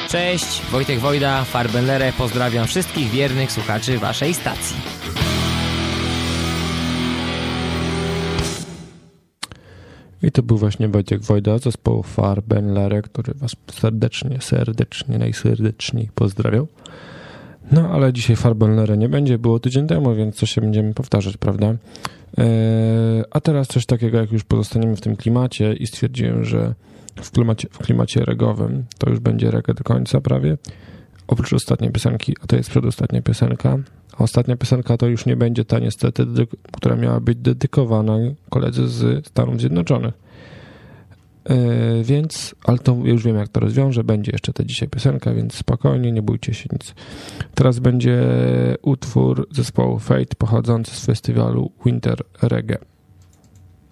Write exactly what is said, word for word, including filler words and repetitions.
Cześć, Wojtek Wojda, Farbenlere, pozdrawiam wszystkich wiernych słuchaczy waszej stacji. I to był właśnie Wojtek Wojda z zespołu Farbenlere, który was serdecznie, serdecznie, najserdeczniej pozdrawiał. No ale dzisiaj Farbenlere nie będzie, było tydzień temu, więc coś się będziemy powtarzać, prawda? Eee, a teraz coś takiego, jak już pozostaniemy w tym klimacie i stwierdziłem, że w klimacie, w klimacie regowym to już będzie reggae do końca prawie, oprócz ostatniej piosenki, a to jest przedostatnia piosenka. A ostatnia piosenka to już nie będzie ta niestety, która miała być dedykowana koledzy z Stanów Zjednoczonych. Yy, więc, ale to już wiem, jak to rozwiążę. Będzie jeszcze ta dzisiaj piosenka, więc spokojnie, nie bójcie się nic. Teraz będzie utwór zespołu Fate pochodzący z festiwalu Winter Reggae.